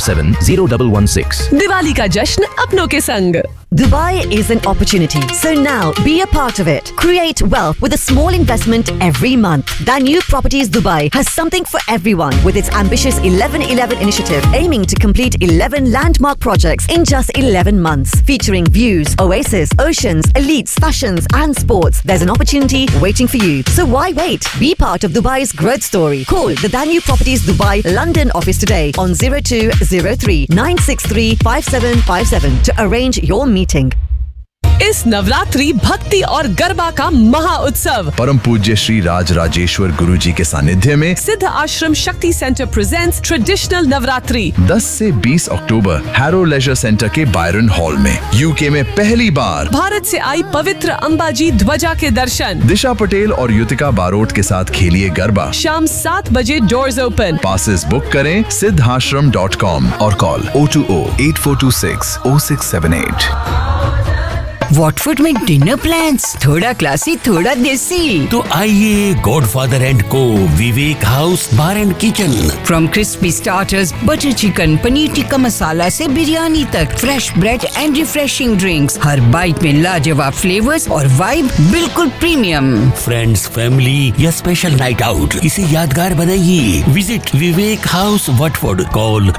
017-011-6. दिवाली का जश्न अपनों के संग। Dubai is an opportunity, so now be a part of it. Create wealth with a small investment every month. Danube Properties Dubai has something for everyone with its ambitious 11-11 initiative, aiming to complete 11 landmark projects in just 11 months, featuring views, oasis, oceans, elites, fashions, and sports. There's an opportunity waiting for you. So why wait? Be part of Dubai's growth story. Call the Danube Properties Dubai London office today on 0203 963 5757 to arrange your meeting. इस नवरात्रि भक्ति और गरबा का महा उत्सव परम पूज्य श्री राज राजेश्वर गुरु जी के सानिध्य में सिद्ध आश्रम शक्ति सेंटर प्रेजेंट्स ट्रेडिशनल नवरात्रि 10 से 20 अक्टूबर हैरो लेजर सेंटर के बायरन हॉल में यूके में पहली बार भारत से आई पवित्र अंबाजी ध्वजा के दर्शन। दिशा पटेल और युतिका बारोट के साथ खेलिए गरबा। शाम 7 बजे डोर्स ओपन। पासेस बुक करें siddhashram.com और कॉल 020-8426-0678। वॉटफोर्ड में डिनर प्लान्स, थोड़ा क्लासी थोड़ा देसी। तो आइए गॉडफादर एंड को विवेक house bar and kitchen. From crispy starters, butter chicken, paneer tikka masala से बिरयानी तक, fresh bread and refreshing drinks, her bite में लाजवाब फ्लेवर्स और वाइब बिल्कुल प्रीमियम। फ्रेंड्स, फैमिली या स्पेशल नाइट आउट, इसे यादगार बनाइए। Visit Vivek house Watford. Call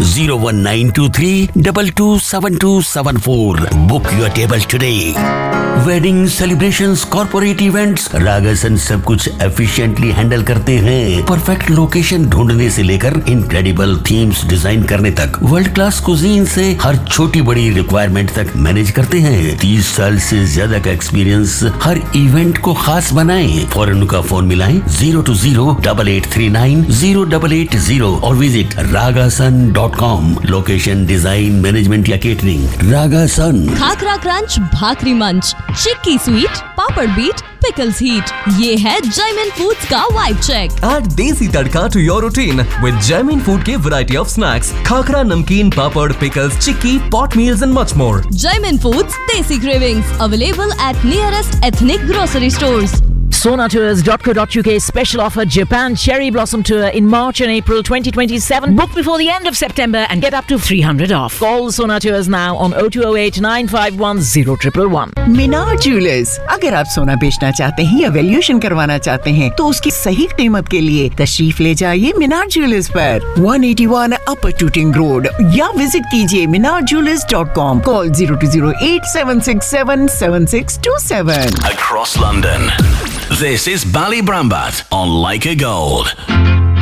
01923227274। Book your table today. Wedding celebrations, corporate events, रागासन सब कुछ एफिशिएंटली हैंडल करते हैं। परफेक्ट लोकेशन ढूंढने से लेकर इनक्रेडिबल थीम्स डिजाइन करने तक, वर्ल्ड क्लास कुजीन से हर छोटी बड़ी रिक्वायरमेंट तक मैनेज करते हैं। 30 साल से ज्यादा का एक्सपीरियंस हर इवेंट को खास बनाएं। फौरन उनका फोन मिलाएं 020-8839-0880 और visit ragasan.com। Location, design, management या केटरिंग, रागासन। खाकरा क्रंच, भाकरी मंच, चिक्की स्वीट, पापड़ बीट, पिकल्स हीट, ये है जयमिन फूड्स का वाइब चेक। Add देसी तड़का to your routine with Jaimin Food के variety of snacks, खाकरा, नमकीन, पापड़, pickles, chikki, pot meals and much more. Jaimin Foods Desi Cravings, available at nearest ethnic grocery stores. Sonatours.co.uk special offer Japan Cherry Blossom Tour in March and April 2027. Book before the end of September and get up to 300 off. Call Sonatours now on 0208 951 0111. Minar jewellers, अगर आप सोना बेचना चाहते हैं या valuation करवाना चाहते हैं तो उसकी सही कीमत के लिए तशरीफ ले जाइए मीनार ज्वेलर्स पर 181 अपर टूटिंग रोड या विजिट कीजिए minarjewelers.com. Call 0208-767-7627. Across London, this is Bally Brambat on Like a Gold.